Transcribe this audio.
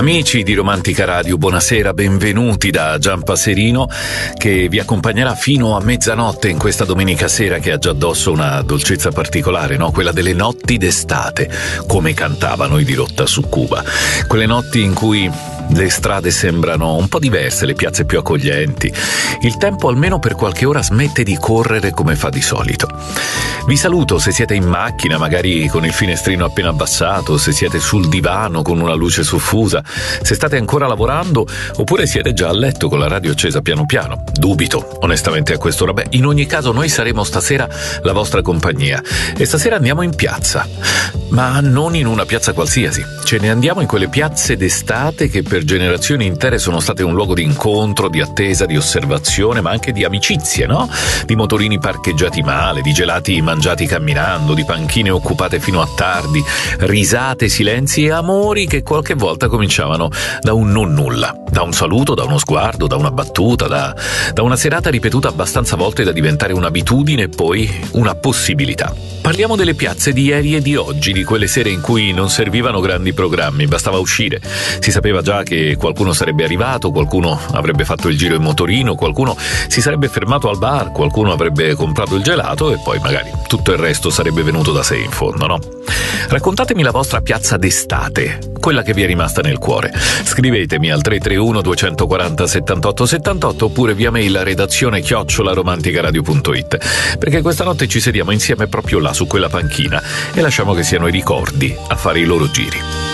Amici di Romantica Radio, buonasera, benvenuti da Gian Passerino che vi accompagnerà fino a mezzanotte in questa domenica sera che ha già addosso una dolcezza particolare, no? Quella delle notti d'estate, come cantavano i Dirotta su Cuba. Quelle notti in cui le strade sembrano un po' diverse, le piazze più accoglienti. Il tempo almeno per qualche ora smette di correre come fa di solito. Vi saluto se siete in macchina, magari con il finestrino appena abbassato, se siete sul divano con una luce soffusa, se state ancora lavorando oppure siete già a letto con la radio accesa piano piano. Dubito, onestamente, a quest'ora. Beh, in ogni caso noi saremo stasera la vostra compagnia e stasera andiamo in piazza, ma non in una piazza qualsiasi. Ce ne andiamo in quelle piazze d'estate che per generazioni intere sono state un luogo di incontro, di attesa, di osservazione, ma anche di amicizie, no? Di motorini parcheggiati male, di gelati mangiati camminando, di panchine occupate fino a tardi, risate, silenzi e amori che qualche volta cominciavano da un non nulla, da un saluto, da uno sguardo, da una battuta, da una serata ripetuta abbastanza volte da diventare un'abitudine e poi una possibilità. Parliamo delle piazze di ieri e di oggi, di quelle sere in cui non servivano grandi programmi, bastava uscire. Si sapeva già che qualcuno sarebbe arrivato, qualcuno avrebbe fatto il giro in motorino, qualcuno si sarebbe fermato al bar, qualcuno avrebbe comprato il gelato e poi magari tutto il resto sarebbe venuto da sé in fondo, no? Raccontatemi la vostra piazza d'estate, quella che vi è rimasta nel cuore. Scrivetemi al 331 240 78 78 oppure via mail a redazione@romanticaradio.it, perché questa notte ci sediamo insieme proprio là su quella panchina e lasciamo che siano i ricordi a fare i loro giri.